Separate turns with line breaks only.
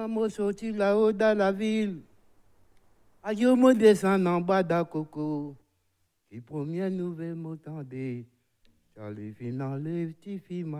moi sorti là-haut dans la ville. Aïe, moi descend en bas d'un coco. Les premières nouvelles m'entendaient. J'allais finir les petits films.